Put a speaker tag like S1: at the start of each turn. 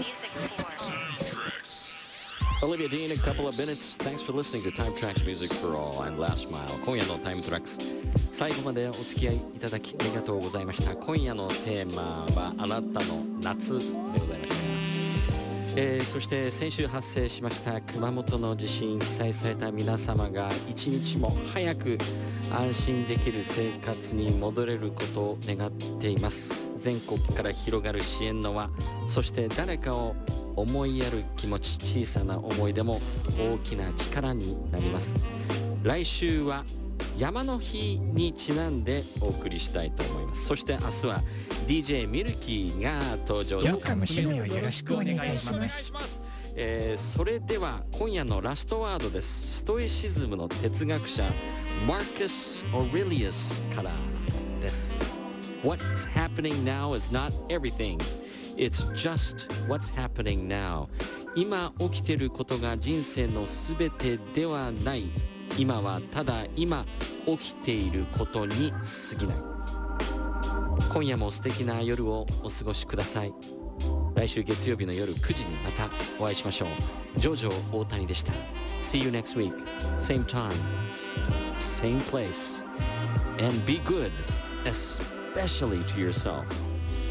S1: Olivia Dean, a couple of minutes. Thanks for listening to Time Tracks Music for All. I'm Last Mile. 今夜のタイムトラックス。最後までお付き合いいただきありがとうございました。今夜のテーマはあなたの夏でございました。そして先週発生しました熊本の地震、被災された皆様が一日も早く安心できる生活に戻れることを願っています。全国から広がる支援の輪、そして誰かを思いやる気持ち、小さな思いでも大きな力になります。来週は山の日にちなんでお送りしたいと思います。そして明日は DJ ミルキーが登場。
S2: ようかも趣味をよろしくお願いします。
S1: それでは今夜のラストワードです。ストイシズムの哲学者マーカス・オレリアスからです。 What's happening now is not everything. It's just what's happening now. 今起きていることが人生のすべてではない。今はただ今起きていることに過ぎない。今夜も素敵な夜をお過ごしください。来週月曜日の夜9時にまたお会いしましょう。ジョジョ大谷でした。 See you next week. Same time, same place. And be good, especially to yourself.